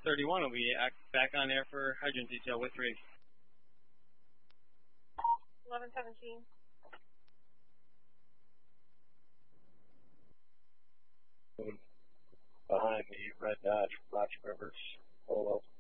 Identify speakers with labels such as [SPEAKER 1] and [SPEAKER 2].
[SPEAKER 1] 31 will be back on air for hydrant detail with rig.
[SPEAKER 2] 1117.
[SPEAKER 3] Behind me, red dot, Roger Rivers, Polo.